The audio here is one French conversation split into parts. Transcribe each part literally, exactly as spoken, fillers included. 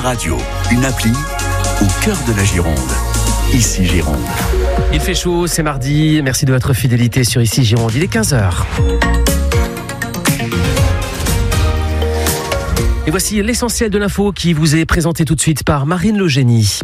radio, une appli au cœur de la Gironde. Ici Gironde. Il fait chaud, c'est mardi. Merci de votre fidélité sur Ici Gironde. Il est quinze heures. Et voici l'essentiel de l'info qui vous est présenté tout de suite par Marine Le Génie.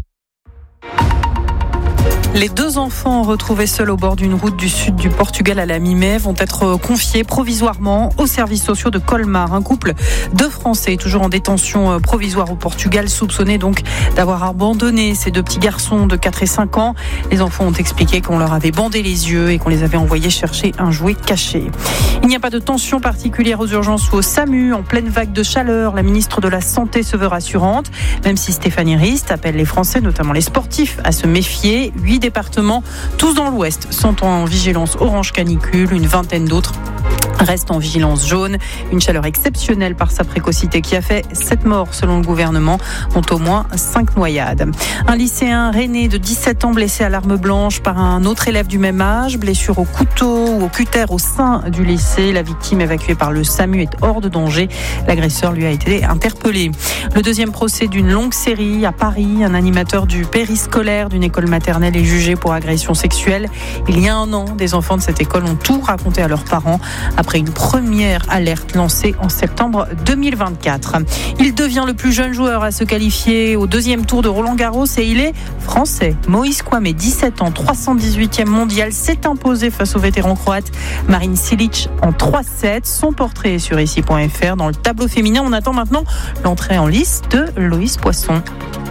Les deux enfants retrouvés seuls au bord d'une route du sud du Portugal à la mi-mai vont être confiés provisoirement aux services sociaux de Colmar. Un couple de Français toujours en détention provisoire au Portugal, soupçonné donc d'avoir abandonné ces deux petits garçons de quatre et cinq ans. Les enfants ont expliqué qu'on leur avait bandé les yeux et qu'on les avait envoyés chercher un jouet caché. Il n'y a pas de tension particulière aux urgences ou au SAMU. En pleine vague de chaleur, la ministre de la Santé se veut rassurante, même si Stéphanie Rist appelle les Français, notamment les sportifs, à se méfier. Huit départements, tous dans l'ouest, sont en vigilance orange canicule, une vingtaine d'autres restent en vigilance jaune. Une chaleur exceptionnelle par sa précocité qui a fait sept morts selon le gouvernement, dont au moins cinq noyades. Un lycéen rennais de dix-sept ans blessé à l'arme blanche par un autre élève du même âge, blessure au couteau ou au cutter au sein du lycée. La victime évacuée par le SAMU est hors de danger. L'agresseur lui a été interpellé. Le deuxième procès d'une longue série à Paris. Un animateur du périscolaire d'une école maternelle est jugé pour agression sexuelle. Il y a un an, des enfants de cette école ont tout raconté à leurs parents après une première alerte lancée en septembre deux mille vingt-quatre. Il devient le plus jeune joueur à se qualifier au deuxième tour de Roland-Garros et il est français. Moïse Kouamé, dix-sept ans, trois cent dix-huitième mondial, s'est imposé face au vétéran croate Marin Cilic en trois sept. Son portrait est sur ici point f r. Dans le tableau féminin, on attend maintenant l'entrée en lice de Loïs Poisson.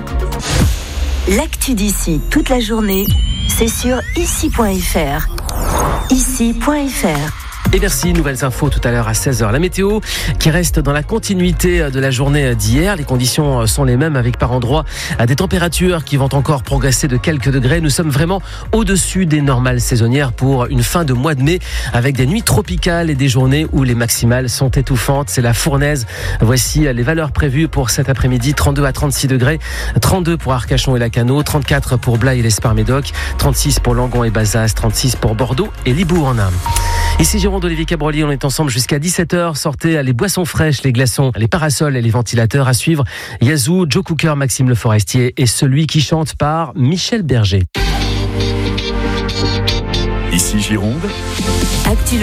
L'actu d'ici toute la journée, c'est sur ici point f r. ici point f r. Et merci, nouvelles infos tout à l'heure à seize heures. La météo qui reste dans la continuité de la journée d'hier. Les conditions sont les mêmes avec par endroits des températures qui vont encore progresser de quelques degrés. Nous sommes vraiment au-dessus des normales saisonnières pour une fin de mois de mai avec des nuits tropicales et des journées où les maximales sont étouffantes. C'est la fournaise. Voici les valeurs prévues pour cet après-midi. trente-deux à trente-six degrés. trente-deux pour Arcachon et Lacanau. trente-quatre pour Blaye et l'Esparmédoc. trente-six pour Langon et Bazas. trente-six pour Bordeaux et Libourne. Ici Gironde, Olivier Cabroli, on est ensemble jusqu'à dix-sept heures. Sortez les boissons fraîches, les glaçons, les parasols et les ventilateurs. À suivre, Yazoo, Joe Cooker, Maxime Le Forestier et celui qui chante par Michel Berger. Ici Gironde. Actu